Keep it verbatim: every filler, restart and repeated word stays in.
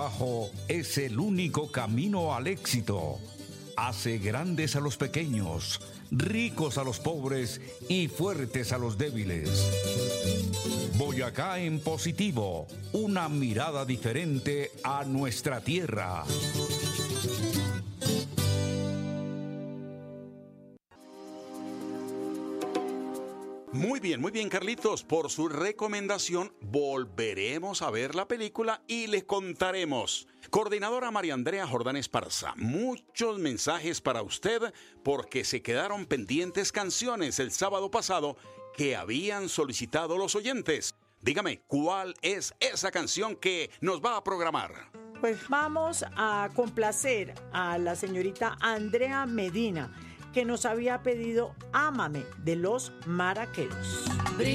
trabajo es el único camino al éxito. Hace grandes a los pequeños, ricos a los pobres y fuertes a los débiles. Boyacá en positivo, una mirada diferente a nuestra tierra. Muy bien, muy bien, Carlitos. Por su recomendación, volveremos a ver la película y les contaremos. Coordinadora María Andrea Jordán Esparza, muchos mensajes para usted porque se quedaron pendientes canciones el sábado pasado que habían solicitado los oyentes. Dígame, ¿cuál es esa canción que nos va a programar? Pues vamos a complacer a la señorita Andrea Medina, que nos había pedido Ámame, de los Maraqueros.